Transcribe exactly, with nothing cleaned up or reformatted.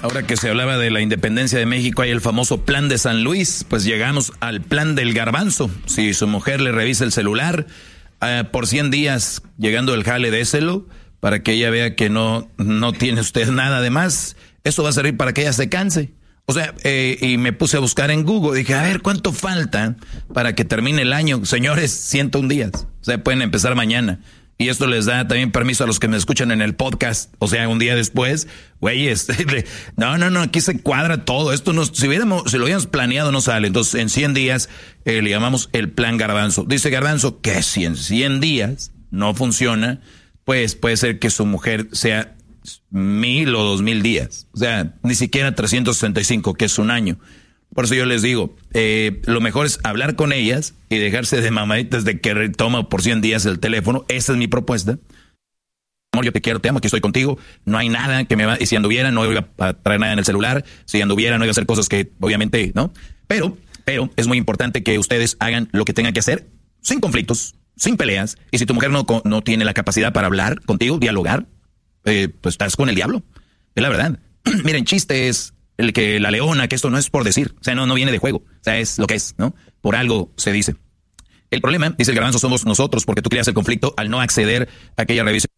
Ahora que se hablaba de la independencia de México, hay el famoso plan de San Luis, pues llegamos al plan del garbanzo. Si su mujer le revisa el celular, uh, por cien días, llegando el jale, déselo, para que ella vea que no, no tiene usted nada de más. Eso va a servir para que ella se canse. O sea, eh, y me puse a buscar en Google, dije, a ver, ¿cuánto falta para que termine el año? Señores, ciento un días. O sea, pueden empezar mañana. Y esto les da también permiso a los que me escuchan en el podcast. O sea, un día después, güeyes, no, no, no, aquí se cuadra todo. Esto no, si hubiéramos, si lo hubiéramos planeado no sale. Entonces, en cien días eh, le llamamos el plan Garbanzo. Dice Garbanzo que si en cien días no funciona, pues puede ser que su mujer sea mil o dos mil días. O sea, ni siquiera trescientos sesenta y cinco, que es un año. Por eso yo les digo, eh, lo mejor es hablar con ellas y dejarse de mamaditas de que toma por cien días el teléfono. Esa es mi propuesta. Amor, yo te quiero, te amo, aquí estoy contigo. No hay nada que me va... Y si anduviera, no iba a traer nada en el celular. Si anduviera, no iba a hacer cosas que, obviamente, ¿no? Pero, pero es muy importante que ustedes hagan lo que tengan que hacer sin conflictos, sin peleas. Y si tu mujer no, no tiene la capacidad para hablar contigo, dialogar, eh, pues estás con el diablo. Es la verdad. Miren, chistes... El que la leona, que esto no es por decir, o sea, no, no viene de juego, o sea, es lo que es, ¿no? Por algo se dice. El problema, dice el Garbanzo, somos nosotros, porque tú creas el conflicto al no acceder a aquella revisión.